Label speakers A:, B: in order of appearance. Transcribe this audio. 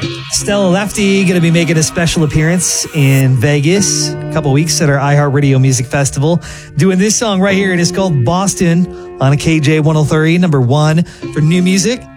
A: Stella Lefty going to be making a special appearance in Vegas a couple weeks at our iHeartRadio Music Festival. Doing this song right here. It is called Boston on a KJ 103, number 1 for new music.